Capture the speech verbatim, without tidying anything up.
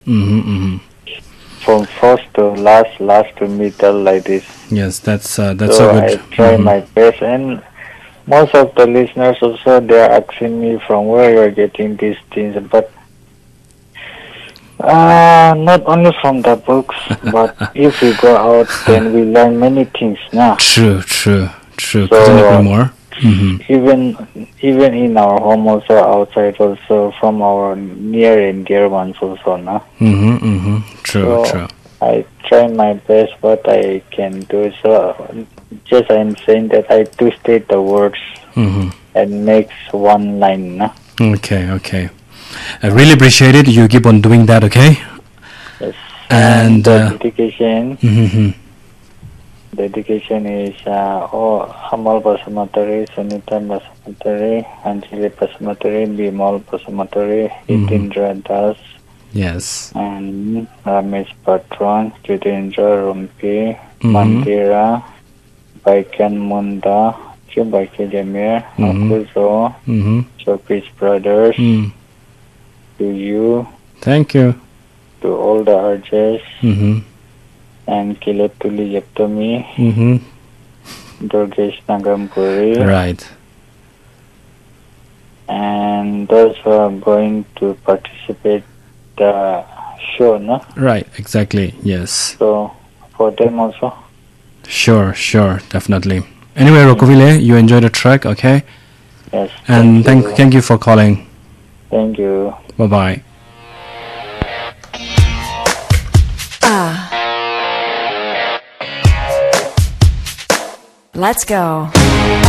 Mm-hmm, mm-hmm. From first to last, last to middle, like this. Yes, that's uh, that's So so good. I try Mm-hmm. my best, and most of the listeners also they are asking me from where you are getting these things, but uh, not only from the books, but if we go out, then we learn many things. Nah. True, true, true. Couldn't agree So more. Mm-hmm. even even in our home also, outside also, from our near and dear ones also, nah. Mm-hmm, mm-hmm. True, So true. I try my best what I can do. So just I'm saying that I twisted the words Mm-hmm. and makes one line. Nah? Okay, okay. I really appreciate it. You keep on doing that, okay? Yes. And, And the uh, dedication, mm-hmm. dedication is uh, oh Amal Basamatari, Sunita Basamatari, Anjali Basamatari, Bimal Basamatari, Hitindra Das, Yes. and Ramesh Patron, Jitendra Rumpi, Mm-hmm. Mandira, Baikan Munda, Chubaki Demir, Mm-hmm. Akuzo, Mm-hmm. Chopis Brothers, Mm. to you, Thank you. to all the R Js, Mm-hmm. and Kiletuli Yaptomi, Mm-hmm. Durgesh Nagampuri, Right. and those who are going to participate the show, no? Right, exactly. Yes. So for them also. Sure, sure, definitely. Anyway, Rokovile, you enjoy the track, okay? Yes. And thank you. thank you for calling. Thank you. Bye bye. Let's go.